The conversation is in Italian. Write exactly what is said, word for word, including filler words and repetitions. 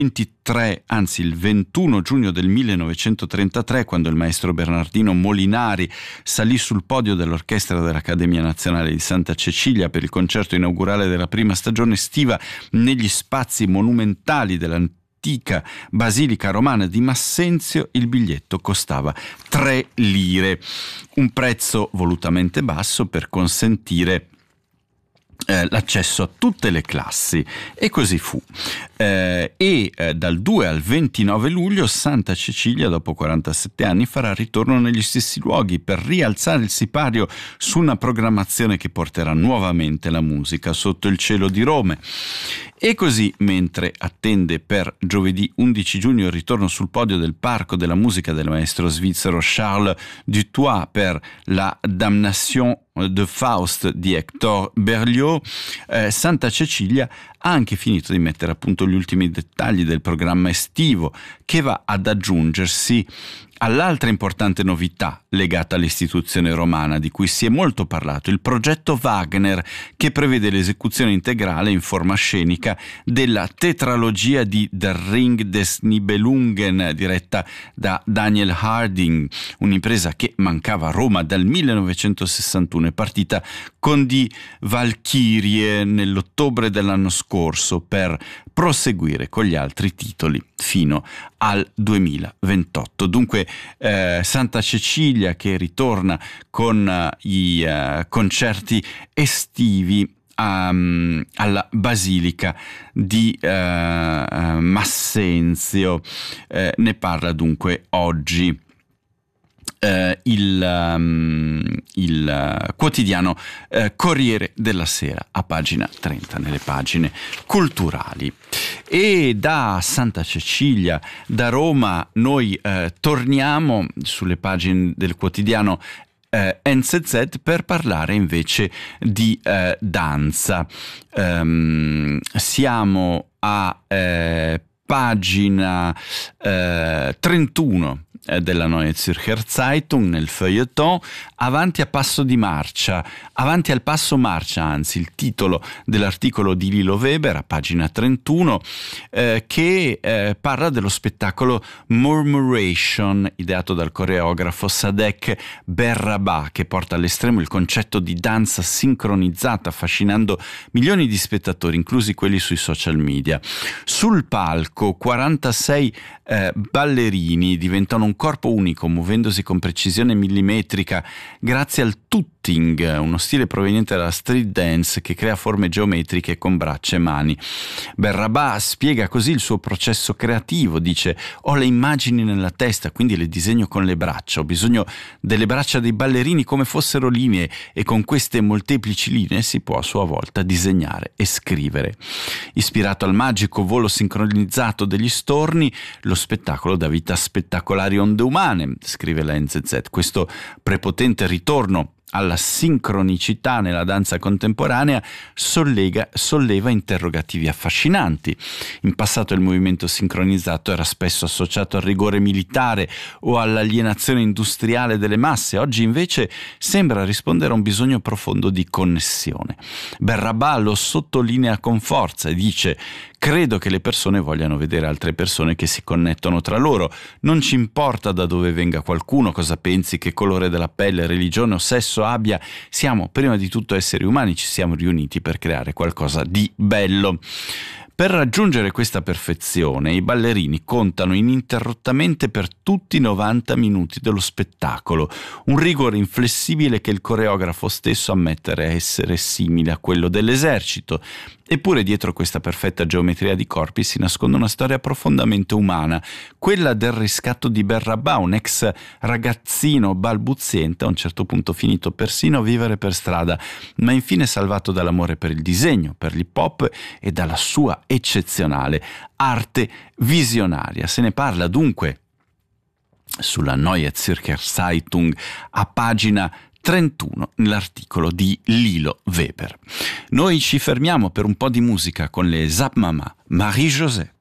ventitré, anzi il ventuno giugno del millenovecentotrentatré, quando il maestro Bernardino Molinari salì sul podio dell'orchestra dell'Accademia Nazionale di Santa Cecilia per il concerto inaugurale della prima stagione estiva negli spazi monumentali dell'antica Basilica Romana di Massenzio, il biglietto costava tre lire, un prezzo volutamente basso per consentire Eh, l'accesso a tutte le classi, e così fu. Eh, e eh, dal due al ventinove luglio Santa Cecilia, dopo quarantasette anni, farà ritorno negli stessi luoghi per rialzare il sipario su una programmazione che porterà nuovamente la musica sotto il cielo di Roma. E così, mentre attende per giovedì undici giugno il ritorno sul podio del Parco della Musica del maestro svizzero Charles Dutoit per la Damnation de Faust di Hector Berlioz, eh, Santa Cecilia ha anche finito di mettere a punto gli ultimi dettagli del programma estivo, che va ad aggiungersi all'altra importante novità legata all'istituzione romana di cui si è molto parlato, il progetto Wagner, che prevede l'esecuzione integrale in forma scenica della tetralogia di Der Ring des Nibelungen, diretta da Daniel Harding, un'impresa che mancava a Roma dal millenovecentosessantuno, è partita con Die Valkyrie nell'ottobre dell'anno scorso per proseguire con gli altri titoli fino al duemilaventotto. Dunque eh, Santa Cecilia che ritorna con uh, i uh, concerti estivi um, alla Basilica di uh, uh, Massenzio. Eh, ne parla dunque oggi Uh, il, um, il uh, quotidiano uh, Corriere della Sera, a pagina trenta, nelle pagine culturali. E da Santa Cecilia, da Roma, noi uh, torniamo sulle pagine del quotidiano Uh, N Z Z per parlare invece di uh, danza. Um, siamo a uh, pagina uh, trentuno della Neue Zürcher Zeitung, nel feuilleton, avanti a passo di marcia, avanti al passo marcia, anzi, il titolo dell'articolo di Lilo Weber, a pagina trentuno, eh, che eh, parla dello spettacolo Murmuration, ideato dal coreografo Sadek Berrabah, che porta all'estremo il concetto di danza sincronizzata, affascinando milioni di spettatori, inclusi quelli sui social media. Sul palco quarantasei eh, ballerini diventano un corpo unico, muovendosi con precisione millimetrica grazie al tutting, uno stile proveniente dalla street dance che crea forme geometriche con braccia e mani. Berrabah spiega così il suo processo creativo, dice: ho le immagini nella testa, quindi le disegno con le braccia, ho bisogno delle braccia dei ballerini come fossero linee, e con queste molteplici linee si può a sua volta disegnare e scrivere. Ispirato al magico volo sincronizzato degli storni, lo spettacolo dà vita a spettacolari onde umane, scrive la N Z Z. Questo prepotente ritorno alla sincronicità nella danza contemporanea sollega, solleva interrogativi affascinanti. In passato il movimento sincronizzato era spesso associato al rigore militare o all'alienazione industriale delle masse, oggi invece sembra rispondere a un bisogno profondo di connessione. Berrabah lo sottolinea con forza e dice: credo che le persone vogliano vedere altre persone che si connettono tra loro. Non ci importa da dove venga qualcuno, cosa pensi, che colore della pelle, religione o sesso abbia. Siamo prima di tutto esseri umani, ci siamo riuniti per creare qualcosa di bello. Per raggiungere questa perfezione, i ballerini contano ininterrottamente per tutti i novanta minuti dello spettacolo, un rigore inflessibile che il coreografo stesso ammette essere simile a quello dell'esercito. Eppure dietro questa perfetta geometria di corpi si nasconde una storia profondamente umana, quella del riscatto di Berrabah, un ex ragazzino balbuziente, a un certo punto finito persino a vivere per strada, ma infine salvato dall'amore per il disegno, per l'hip hop e dalla sua eccezionale arte visionaria. Se ne parla dunque sulla Neue Zürcher Zeitung a pagina trentuno nell'articolo di Lilo Weber. Noi ci fermiamo per un po' di musica con le Zap Mama, Marie-José.